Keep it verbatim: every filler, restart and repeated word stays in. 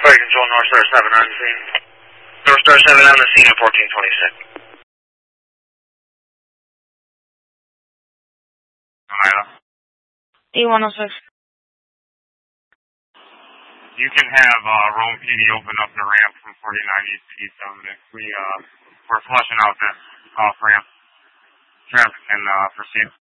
Flight Control, North Star seven on the scene. North Star seven on the scene at fourteen twenty-six. E one oh six. You can have uh, Rome P D open up the ramp from forty-nine East to East Dominic. We, uh, we're flushing out this off ramp. Traffic can uh, proceed.